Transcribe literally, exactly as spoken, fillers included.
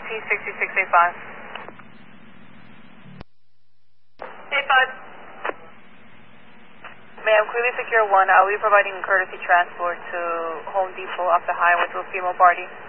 T six six eight five. eight five. Ma'am, clearly secure one. I'll be providing courtesy transport to Home Depot off the highway to a female party.